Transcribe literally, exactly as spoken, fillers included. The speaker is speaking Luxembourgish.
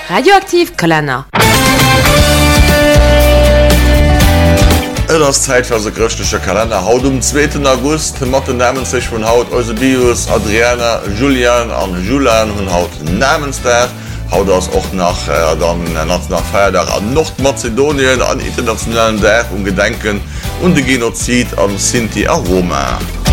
Radioaktiv Kalender. Et ass Zeit fir se christlicher Kalender haut um zweiten August mat den Namen sech vun Haut Eusebius, Adriana, Julian an Julian hunn haut Namensdag. Haut ass och nach äh, dann nach Feiertag an Nordmazedonien an internationalen Dach um Gedenken und de Genozid an Sinti a Roma.